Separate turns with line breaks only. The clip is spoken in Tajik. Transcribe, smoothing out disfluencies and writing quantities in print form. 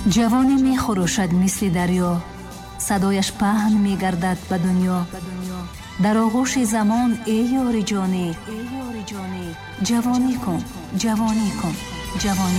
ҷавонӣ мехурӯшад мисли дарьё, садояш паҳн мегардад ба дунё. дар оғӯши замон эй ёри ҷонӣ, ҷавонӣ кун, ҷавонӣ кун, ҷавонӣ